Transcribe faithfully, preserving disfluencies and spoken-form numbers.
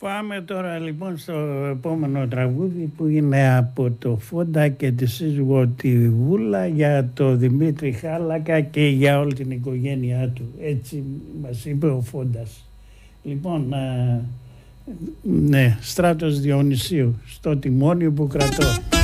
Πάμε τώρα λοιπόν στο επόμενο τραγούδι που είναι από το Φόντα και τη σύζυγο τη Βούλα για το Δημήτρη Χάλακα και για όλη την οικογένειά του. Έτσι μας είπε ο Φόντας. Λοιπόν, α, ναι, Στράτος Διονυσίου, στο τιμόνι που κρατώ.